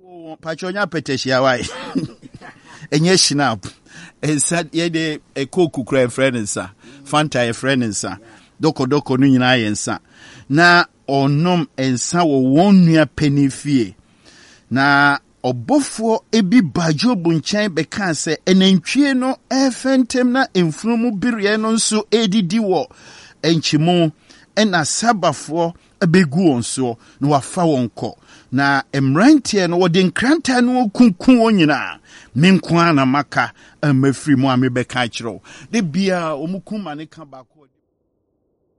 Pachonya peteshia wai. Enye shinap. Ensa yede Coke kura friend nsa. Fanta friend nsa. Doko no nyina yensa. Na onom ensa wo wonnua penifie. Na obofo ebi bajo bunchen beka se enantwie no efentem na emfunumu biriye no nso edidi wo enchimo ena sabafo abegu onso na wafa wonko na emrantie no wode nkranta no kunkun onyina menkwa na maka amafiri mu amebeka kiro de bia omukuma ne ka bako